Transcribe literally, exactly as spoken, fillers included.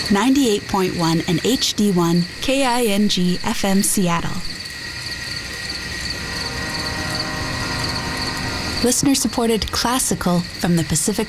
ninety-eight point one and H D one K I N G F M Seattle. Listener-supported classical from the Pacific